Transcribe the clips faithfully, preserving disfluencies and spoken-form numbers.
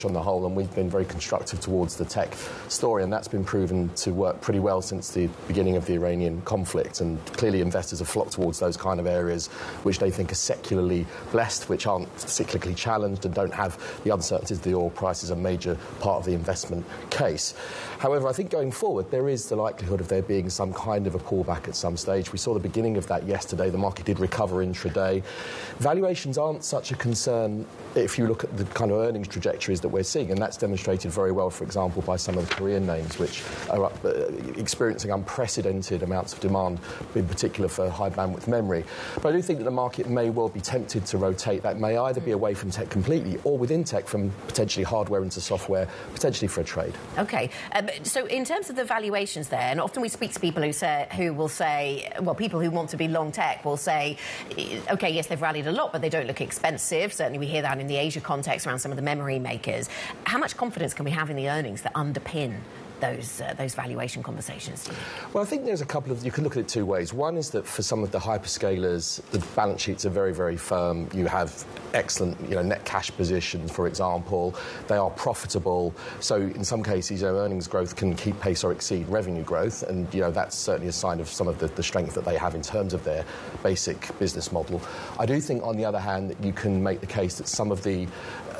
on the whole, and we've been very constructive towards the tech story, and that's been proven to work pretty well since the beginning of the Iranian conflict. And clearly investors have flocked towards those kind of areas which they think are secularly blessed, which aren't cyclically challenged and don't have the uncertainties of the oil price as a major part of the investment case. However, I think going forward there is the likelihood of there being some kind of a pullback at some stage. We saw the beginning of that yesterday. The market did recover intraday. Valuations aren't such a concern if you look at the kind of earnings trajectories that we're seeing, and that's demonstrated very well, for example, by some of the Korean names which are up, uh, experiencing unprecedented amounts of demand, in particular for high bandwidth memory. But I do think that the market may well be tempted to rotate. That may either be away from tech completely or within tech from potentially hardware into software, potentially for a trade. OK. Um, so in terms of the valuations there, and often we speak to people who say, who will say, well, people who want to be long tech will say, OK, yes, they've rallied a lot, but they don't look expensive. Certainly we hear that in the Asia context around some of the memory makers. How much confidence can we have in the earnings that underpin those uh, those valuation conversations? Well, I think there's a couple of... You can look at it two ways. One is that for some of the hyperscalers, the balance sheets are very, very firm. You have excellent, you know, net cash positions, for example. They are profitable. So in some cases, you know, earnings growth can keep pace or exceed revenue growth. And, you know, that's certainly a sign of some of the, the strength that they have in terms of their basic business model. I do think, on the other hand, that you can make the case that some of the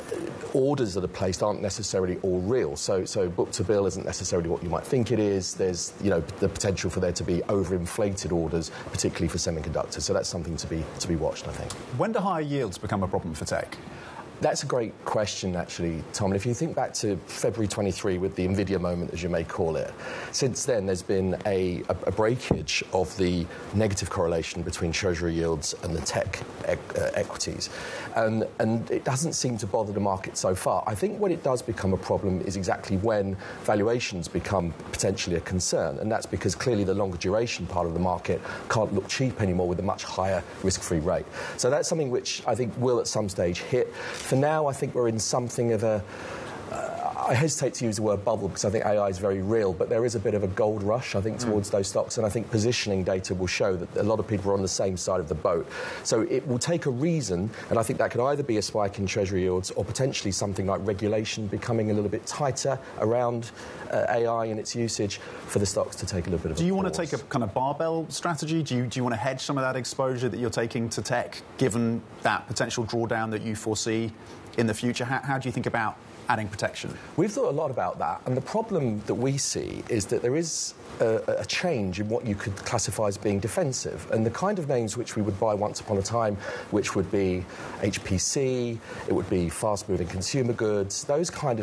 orders that are placed aren't necessarily all real. So, so book-to-bill isn't necessarily what you might think it is. There's, you know, the potential for there to be overinflated orders, particularly for semiconductors. So that's something to be to be watched, I think. When do higher yields become a problem for tech? That's a great question, actually, Tom. And if you think back to February twenty-three with the Nvidia moment, as you may call it, since then there's been a, a, a breakage of the negative correlation between Treasury yields and the tech e uh, equities. And, and it doesn't seem to bother the market so far. I think when it does become a problem is exactly when valuations become potentially a concern. And that's because clearly the longer duration part of the market can't look cheap anymore with a much higher risk-free rate. So that's something which I think will at some stage hit. For now, I think we're in something of a... Uh, I hesitate to use the word bubble because I think A I is very real, but there is a bit of a gold rush, I think, towards mm. those stocks, and I think positioning data will show that a lot of people are on the same side of the boat. So it will take a reason, and I think that could either be a spike in Treasury yields or potentially something like regulation becoming a little bit tighter around uh, A I and its usage for the stocks to take a little bit of Do a you pause. want to take a kind of barbell strategy? Do you, do you want to hedge some of that exposure that you're taking to tech, given that potential drawdown that you foresee in the future? How, how do you think about adding protection? We've thought a lot about that, and the problem that we see is that there is a, a change in what you could classify as being defensive, and the kind of names which we would buy once upon a time, which would be H P C, it would be fast-moving consumer goods, those kind of